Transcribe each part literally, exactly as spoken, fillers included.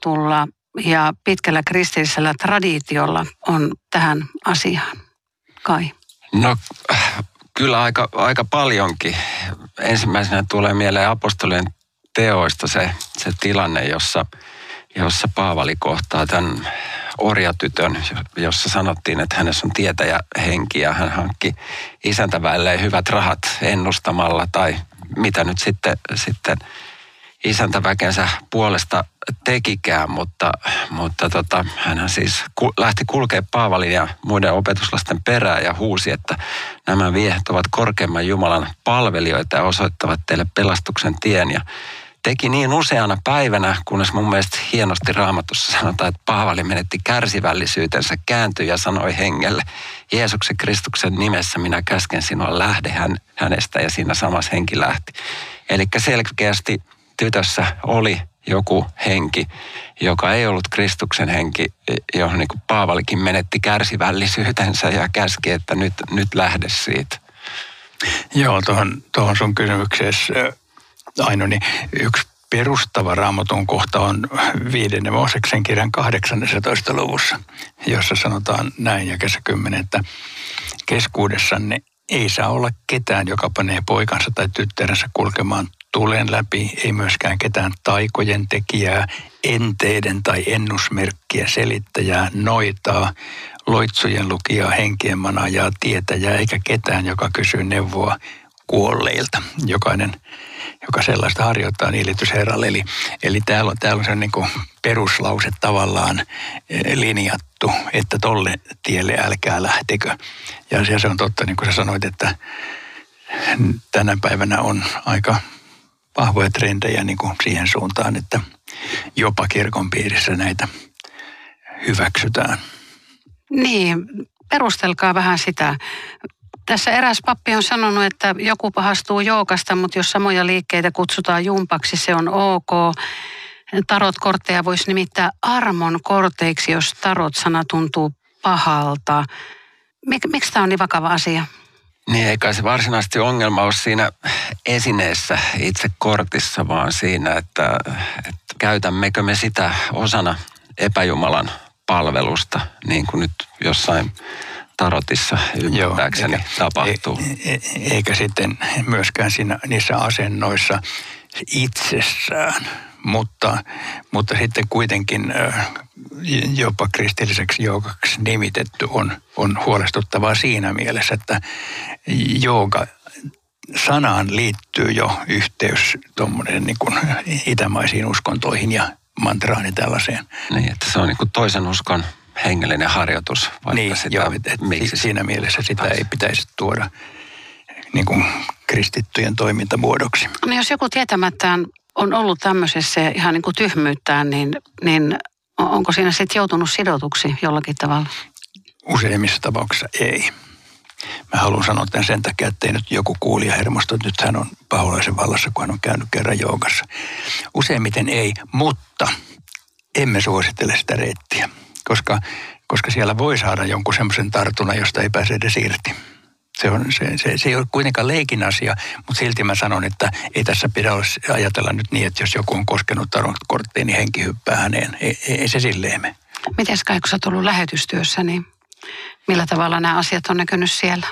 Raamatulla ja pitkällä kristillisellä traditiolla on tähän asiaan? Kai. No kyllä aika, aika paljonkin. Ensimmäisenä tulee mieleen apostolien teoista se, se tilanne, jossa, jossa Paavali kohtaa tämän orjatytön, jossa sanottiin, että hänessä on tietäjähenki ja hän hankki isäntäväelleen hyvät rahat ennustamalla tai mitä nyt sitten, sitten isäntäväkensä puolesta tekikään, mutta, mutta tota, hänhän siis ku, lähti kulkea Paavalin ja muiden opetuslasten perään ja huusi, että nämä miehet ovat korkeimman Jumalan palvelijoita ja osoittavat teille pelastuksen tien. Ja teki niin useana päivänä, kunnes mun mielestä hienosti Raamatussa sanotaan, että Paavali menetti kärsivällisyytensä, kääntyi ja sanoi hengelle, Jeesuksen Kristuksen nimessä minä käsken sinua, lähde hän, hänestä, ja siinä samassa henki lähti. Eli selkeästi tytössä oli joku henki, joka ei ollut Kristuksen henki, johon niin kuin Paavalikin menetti kärsivällisyytensä ja käski, että nyt, nyt lähde siitä. Joo, tuohon, tuohon sun kysymykseesi, Aino, niin yksi perustava Raamatun kohta on viidennen Mooseksen kirjan kahdeksannessatoista luvussa, jossa sanotaan näin ja kesä kymmenen, että keskuudessanne ei saa olla ketään, joka panee poikansa tai tyttärensä kulkemaan tulen läpi, ei myöskään ketään taikojen tekijää, enteiden tai ennusmerkkiä selittäjää, noitaa, loitsujen lukijaa, henkien manajaa, tietäjää, eikä ketään, joka kysyy neuvoa kuolleilta. Jokainen, joka sellaista harjoittaa, on ilitys Herralle. Eli, eli täällä on, täällä on se niin kuin peruslause tavallaan linjattu, että tolle tielle älkää lähtekö. Ja se on totta, niin kuin sä sanoit, että tänä päivänä on aika vahvoja trendejä niin kuin siihen suuntaan, että jopa kirkon piirissä näitä hyväksytään. Niin, perustelkaa vähän sitä. Tässä eräs pappi on sanonut, että joku pahastuu joukasta, mutta jos samoja liikkeitä kutsutaan jumpaksi, se on ok. Tarot-kortteja voisi nimittää armon korteiksi, jos tarot-sana tuntuu pahalta. Mik, miksi tämä on niin vakava asia? Niin, eikä se varsinaisesti ongelma ole siinä esineessä, itse kortissa, vaan siinä, että, että käytämmekö me sitä osana epäjumalan palvelusta, niin kuin nyt jossain tarotissa ymmärtääkseni Joo, eikä, tapahtuu. E, e, eikä sitten myöskään siinä, niissä asennoissa itsessään, mutta, mutta sitten kuitenkin jopa kristilliseksi joogaksi nimitetty on, on huolestuttavaa siinä mielessä, että jooga sanaan liittyy jo yhteys tuommoinen niin kuin itämaisiin uskontoihin ja mantraan ja tällaiseen. Niin, että se on niin kuin toisen uskon hengellinen harjoitus. Niin, sitä, joo, et, et siinä mielessä sitä taas ei pitäisi tuoda niin kuin kristittyjen toimintamuodoksi. No jos joku tietämättään on ollut tämmöisessä ihan niin kuin tyhmyyttään, niin, niin onko siinä sitten joutunut sidotuksi jollakin tavalla? Useimmissa tapauksissa ei. Mä haluan sanoa tämän sen takia, ettei nyt joku kuulija hermostu, että nyt hän on paholaisen vallassa, kun hän on käynyt kerran joogassa. Useimmiten ei, mutta emme suosittele sitä reittiä, koska, koska siellä voi saada jonkun semmoisen tartunnan, josta ei pääse edes irti. Se, on, se, se, se ei ole kuitenkaan leikin asia, mutta silti mä sanon, että ei tässä pidä ajatella nyt niin, että jos joku on koskenut tarot-korttiin, niin henki hyppää häneen. Ei, ei, ei se silleen mene. Mites kai, kun sä oot ollut lähetystyössä, niin millä tavalla nämä asiat on näkynyt siellä?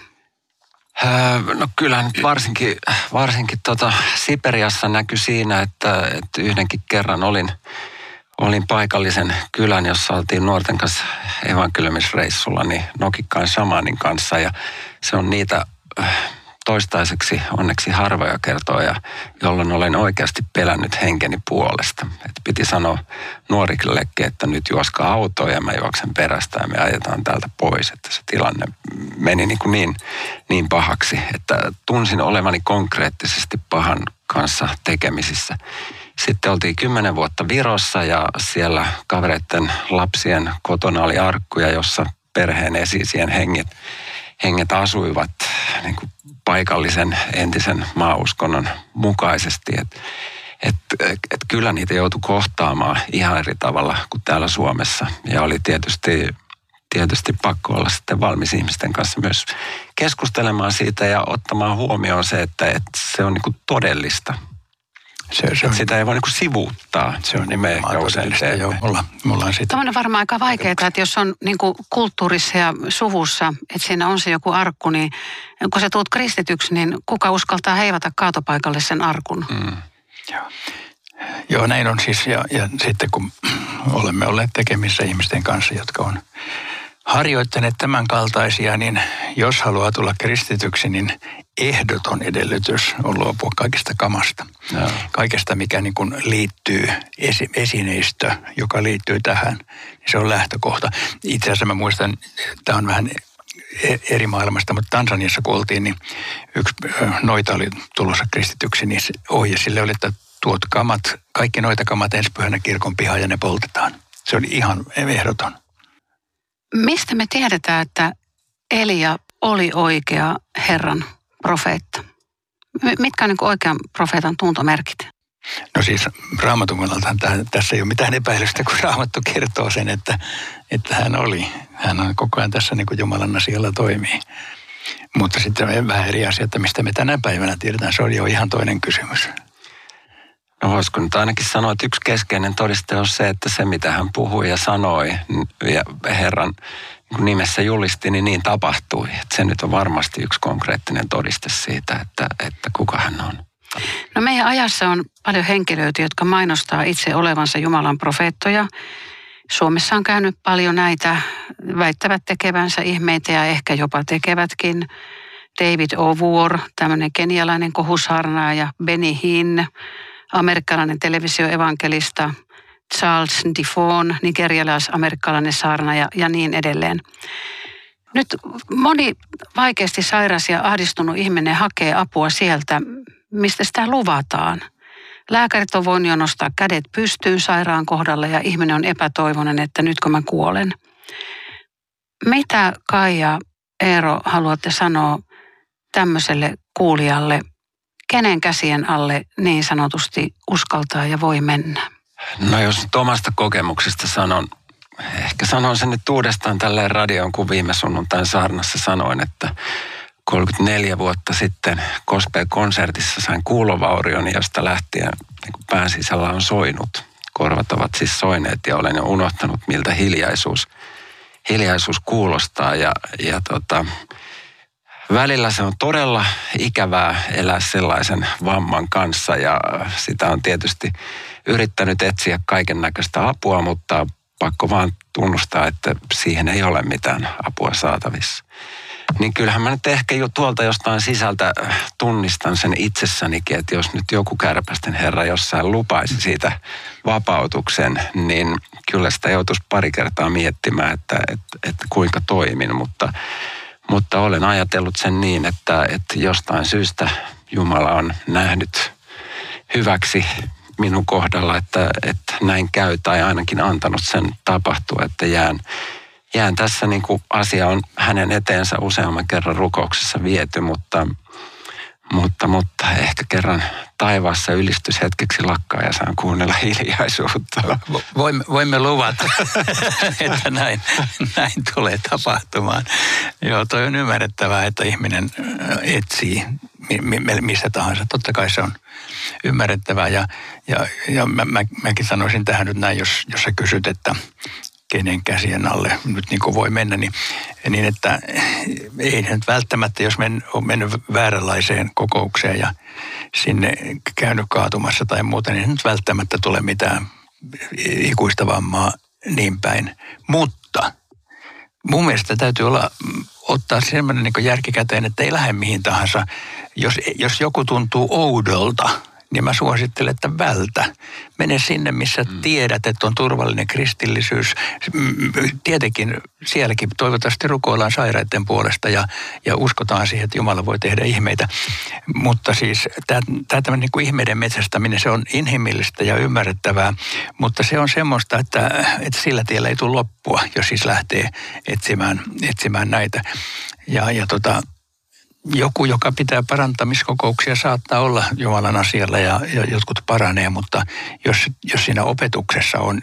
Öö, no kyllähän varsinkin, varsinkin tota Siperiassa näkyi siinä, että, että yhdenkin kerran olin, olin paikallisen kylän, jossa oltiin nuorten kanssa evankeliumisreissulla, niin Nokikkaan shamanin kanssa. Ja se on niitä toistaiseksi onneksi harvoja kertoja, jolloin olen oikeasti pelännyt henkeni puolesta. Et piti sanoa nuorillekin, että nyt juoskaa autoa ja mä juoksen perästä ja me ajetaan täältä pois. Että se tilanne meni niin, kuin niin, niin pahaksi, että tunsin olevani konkreettisesti pahan kanssa tekemisissä. Sitten oltiin kymmenen vuotta Virossa ja siellä kavereiden lapsien kotona oli arkkuja, jossa perheen esi-isien henget, henget asuivat niin kuin paikallisen entisen maauskonnon mukaisesti. Että et, et kyllä niitä joutui kohtaamaan ihan eri tavalla kuin täällä Suomessa. Ja oli tietysti, tietysti pakko olla sitten valmis ihmisten kanssa myös keskustelemaan siitä ja ottamaan huomioon se, että et se on niin kuin todellista. Se, se on, sitä ei voi niin kuin sivuuttaa. Se on nimenomaan todellista, joo. Mulla, mulla on sitä. Tämä on varmaan aika vaikeaa, että jos on niin kuin kulttuurissa ja suvussa, että siinä on se joku arkku, niin kun sä tuut kristityksi, niin kuka uskaltaa heivata kaatopaikalle sen arkun? Mm. Joo. Joo, näin on siis. Ja, ja sitten kun olemme olleet tekemissä ihmisten kanssa, jotka on harjoittaneet tämän kaltaisia, niin jos haluaa tulla kristityksi, niin ehdoton edellytys on luopua kaikista kamasta. Joo. Kaikesta, mikä niin kuin liittyy, esi- esineistö, joka liittyy tähän, niin se on lähtökohta. Itse asiassa mä muistan, tämä on vähän eri maailmasta, mutta Tansaniassa kun oltiin, niin yksi noita oli tulossa kristityksi, niin ohje sille oli, että tuot kamat, kaikki noita kamat ensi pyhänä kirkon pihaan ja ne poltetaan. Se oli ihan ehdoton. Mistä me tiedetään, että Elia oli oikea Herran profeetta? Mitkä on niin kuin oikean profeetan tuntomerkit? No siis Raamatun kannalta tässä ei ole mitään epäilystä, kun Raamattu kertoo sen, että, että hän oli. Hän on koko ajan tässä niin kuin Jumalan asialla toimii. Mutta sitten on vähän eri asia, että mistä me tänä päivänä tiedetään, se on jo ihan toinen kysymys. No voisiko nyt ainakin sanoa, että yksi keskeinen todiste on se, että se mitä hän puhui ja sanoi ja Herran nimessä julisti, niin niin tapahtui. Että se nyt on varmasti yksi konkreettinen todiste siitä, että, että kuka hän on. No meidän ajassa on paljon henkilöitä, jotka mainostaa itse olevansa Jumalan profeettoja. Suomessa on käynyt paljon näitä, väittävät tekevänsä ihmeitä ja ehkä jopa tekevätkin. David O'War, tämmöinen kenialainen kohusaarnaaja, Benny Hinn, amerikkalainen televisioevankelista, Charles Difon, nigerialais-amerikkalainen saarnaaja ja niin edelleen. Nyt moni vaikeasti sairas ja ahdistunut ihminen hakee apua sieltä, mistä sitä luvataan. Lääkärit on voinut jo nostaa kädet pystyyn sairaan kohdalla ja ihminen on epätoivoinen, että nytkö mä kuolen. Mitä Kaija, Eero haluatte sanoa tämmöiselle kuulijalle, kenen käsien alle niin sanotusti uskaltaa ja voi mennä? No jos nyt omasta kokemuksesta sanon, ehkä sanon sen nyt uudestaan tälleen radioon, kun viime sunnuntain saarnassa sanoin, että kolmekymmentäneljä vuotta sitten Gospel-konsertissa sain kuulovaurion, josta lähtien niin kuin pään sisällä on soinut. Korvat ovat siis soineet ja olen jo unohtanut, miltä hiljaisuus, hiljaisuus kuulostaa. Ja, ja tota, välillä se on todella ikävää elää sellaisen vamman kanssa ja sitä on tietysti yrittänyt etsiä kaiken näköistä apua, mutta pakko vaan tunnustaa, että siihen ei ole mitään apua saatavissa. Niin kyllähän mä nyt ehkä jo tuolta jostain sisältä tunnistan sen itsessänikin, että jos nyt joku kärpästen herra jossain lupaisi siitä vapautuksen, niin kyllä sitä joutuisi pari kertaa miettimään, että, että, että kuinka toimin, mutta, mutta olen ajatellut sen niin, että, että jostain syystä Jumala on nähnyt hyväksi minun kohdalla, että, että näin käy tai ainakin antanut sen tapahtua, että jään Jään tässä niin kuin asia on hänen eteensä useamman kerran rukouksessa viety, mutta, mutta, mutta ehkä kerran taivaassa ylistyshetkeksi lakkaa ja saan kuunnella hiljaisuutta. Voimme, voimme luvata, että näin, näin tulee tapahtumaan. Joo, toi on ymmärrettävää, että ihminen etsii missä tahansa. Totta kai se on ymmärrettävää ja, ja, ja mä, mä, mäkin sanoisin tähän nyt näin, jos, jos sä kysyt, että kenen käsien alle nyt niin kuin voi mennä, niin, niin että ei nyt välttämättä, jos men, on mennyt vääränlaiseen kokoukseen ja sinne käynyt kaatumassa tai muuta, niin ei nyt välttämättä tule mitään ikuista vammaa niin päin. Mutta mun mielestä täytyy olla, ottaa sellainen niin kuin järkikäteen, että ei lähde mihin tahansa. Jos, jos joku tuntuu oudolta, niin mä suosittelen, että vältä. Mene sinne, missä tiedät, että on turvallinen kristillisyys. Tietenkin sielläkin toivottavasti rukoillaan sairaiden puolesta ja, ja uskotaan siihen, että Jumala voi tehdä ihmeitä. Mutta siis tämä tämmöinen niin kuin ihmeiden metsästäminen, se on inhimillistä ja ymmärrettävää, mutta se on semmoista, että, että sillä tiellä ei tule loppua, jos siis lähtee etsimään, etsimään näitä. Ja, ja tota... Joku, joka pitää parantamiskokouksia, saattaa olla Jumalan asialla ja, ja jotkut paranee, mutta jos, jos siinä opetuksessa on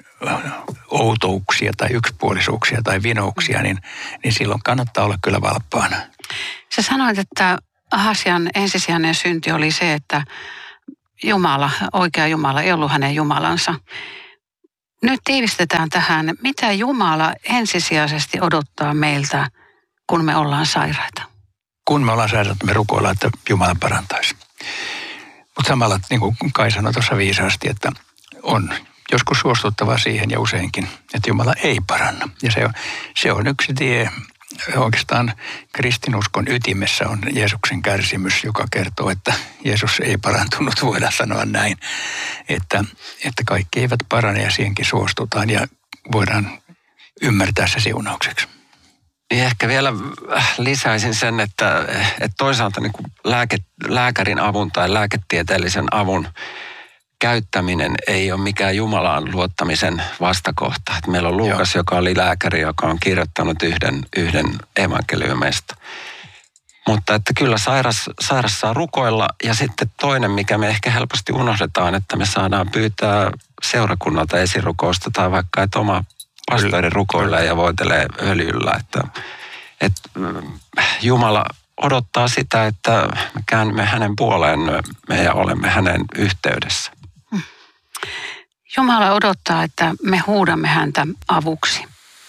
outouksia tai yksipuolisuuksia tai vinouksia, niin, niin silloin kannattaa olla kyllä valppaana. Sä sanoit, että Ahasian ensisijainen synti oli se, että Jumala, oikea Jumala, ei ollut hänen Jumalansa. Nyt tiivistetään tähän, mitä Jumala ensisijaisesti odottaa meiltä, kun me ollaan sairaita. Kun me ollaan sairaita, me rukoillaan, että Jumala parantaisi. Mutta samalla, niin kuin Kai sanoi tuossa viisaasti, että on joskus suostuttavaa siihen ja useinkin, että Jumala ei paranna. Ja se on, se on yksi tie. Oikeastaan kristinuskon ytimessä on Jeesuksen kärsimys, joka kertoo, että Jeesus ei parantunut, voidaan sanoa näin. Että, että kaikki eivät parane ja siihenkin suostutaan ja voidaan ymmärtää se siunaukseksi. Niin ehkä vielä lisäisin sen, että, että toisaalta niin kuin lääke, lääkärin avun tai lääketieteellisen avun käyttäminen ei ole mikään Jumalaan luottamisen vastakohta. Että meillä on Luukas, Joo. joka oli lääkäri, joka on kirjoittanut yhden, yhden evankeliumista. Mutta että kyllä sairas, sairas saa rukoilla. Ja sitten toinen, mikä me ehkä helposti unohdetaan, että me saadaan pyytää seurakunnalta esirukousta tai vaikka, että oma pastori rukoilee ja voitelee öljyllä. Että, että Jumala odottaa sitä, että me käännymme hänen puoleen me ja olemme hänen yhteydessä. Jumala odottaa, että me huudamme häntä avuksi.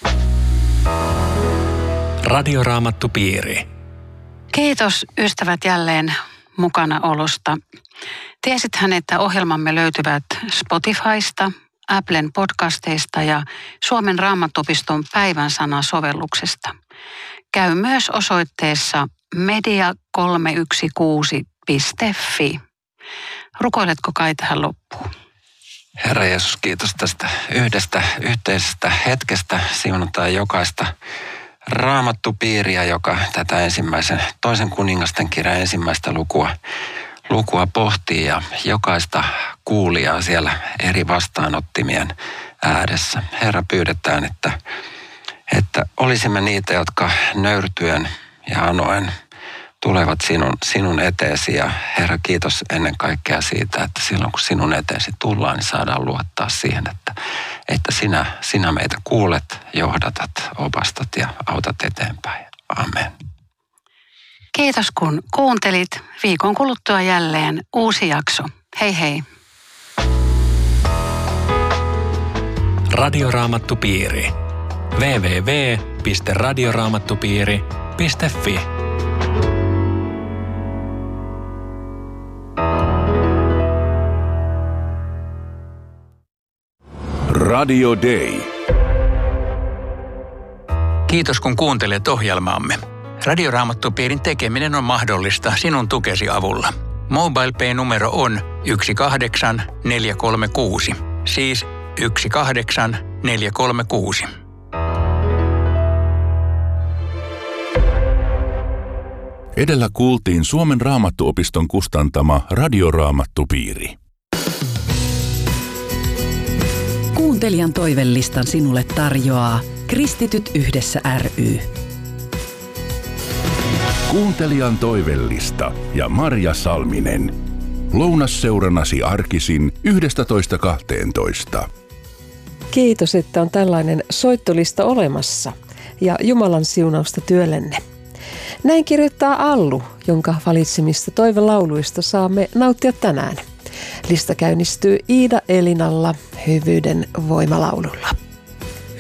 Radioraamattupiiri. Kiitos ystävät jälleen mukana olosta. Tiesithän, että ohjelmamme löytyvät Spotifysta, Applen podcasteista ja Suomen Raamattuopiston päivän sana-sovelluksesta. Käy myös osoitteessa media kolme yksi kuusi piste fi. Rukoiletko Kai tähän loppuun? Herra Jeesus, kiitos tästä yhdestä yhteisestä hetkestä. Siunataan jokaista raamattupiiriä, joka tätä ensimmäisen, toisen kuningasten kirjan ensimmäistä lukua, lukua pohtii ja jokaista kuulijaa siellä eri vastaanottimien ääressä. Herra, pyydetään, että, että olisimme niitä, jotka nöyrtyen ja anoen tulevat sinun, sinun eteesi ja Herra, kiitos ennen kaikkea siitä, että silloin kun sinun eteesi tullaan, niin saadaan luottaa siihen, että, että sinä, sinä meitä kuulet, johdatat, opastat ja autat eteenpäin. Amen. Kiitos kun kuuntelit. Viikon kuluttua jälleen uusi jakso. Hei hei. Radioraamattupiiri. double-u double-u double-u piste radioraamattupiiri piste fi Radio Day. Kiitos kun kuuntelet ohjelmaamme. Radioraamattupiirin tekeminen on mahdollista sinun tukesi avulla. MobilePay-numero on yksi kahdeksan neljä kolme kuusi, siis yksi kahdeksan neljä kolme kuusi. Edellä kuultiin Suomen Raamattuopiston kustantama Radioraamattupiiri. Kuuntelijan toivelistan sinulle tarjoaa Kristityt yhdessä ry. Kuuntelijan toivellista ja Marja Salminen. Lounasseurannasi arkisin yksitoista kahteentoista. Kiitos, että on tällainen soittolista olemassa ja Jumalan siunausta työllenne. Näin kirjoittaa Allu, jonka valitsemista toivelauluista saamme nauttia tänään. Lista käynnistyy Iida Elinalla hyvyyden voimalaululla.